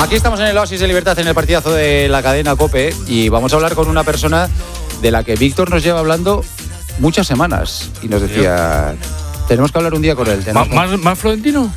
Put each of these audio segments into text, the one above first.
Aquí estamos en el Oasis de Libertad, en el partidazo de la cadena COPE, y vamos a hablar con una persona de la que Víctor nos lleva hablando muchas semanas. Y nos decía, tenemos que hablar un día con él. ¿Más Florentino?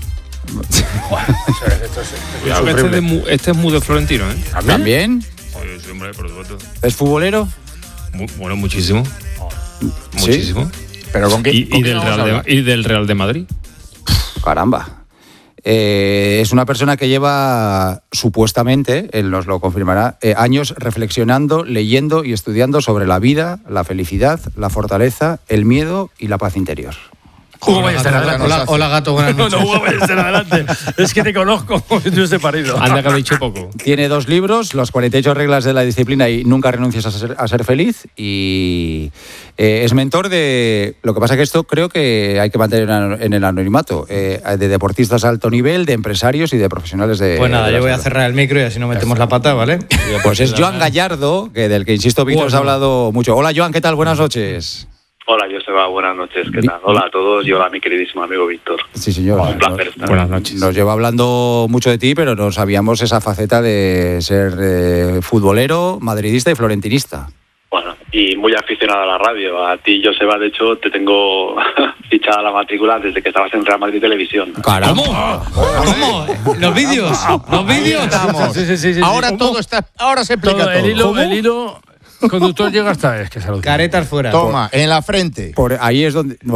Este es muy de Florentino, ¿eh? ¿También? Oye, sí, hombre, por supuesto. ¿Es futbolero? Bueno, muchísimo. ¿Sí? Muchísimo. ¿Pero con qué? ¿Y del Real de Madrid? Caramba. Es una persona que lleva, supuestamente, él nos lo confirmará, años reflexionando, leyendo y estudiando sobre la vida, la felicidad, la fortaleza, el miedo y la paz interior. Hola, gato, buenas noches. No voy a estar adelante. Es que te conozco. Yo os he parido. Anda, que ha dicho poco. Tiene 2 libros, Las 48 reglas de la disciplina y Nunca renuncies a ser feliz. Y es mentor de... Lo que pasa que esto creo que hay que mantener en el anonimato. De deportistas de alto nivel, de empresarios y de profesionales de... Pues nada, yo voy a cerrar el micro y así no metemos la pata, ¿vale? Pues es Joan Gallardo, del que, insisto, Víctor ha hablado mucho. Hola, Joan, ¿qué tal? Buenas noches. Hola, Joseba, buenas noches, ¿qué tal? Hola a todos y hola a mi queridísimo amigo Víctor. Sí, señor. Un placer estar. Buenas noches. Nos lleva hablando mucho de ti, pero no sabíamos esa faceta de ser futbolero, madridista y florentinista. Bueno, y muy aficionado a la radio. A ti, Joseba, de hecho, te tengo fichada la matrícula desde que estabas en Real Madrid Televisión. ¡Caramba! ¿Cómo? ¿Los vídeos? ¿Los vídeos? Sí. Ahora todo está. Ahora se explica todo. El hilo conductor llega hasta... Es que se lo digo. Caretas fuera. Toma, en la frente. Por ahí es donde...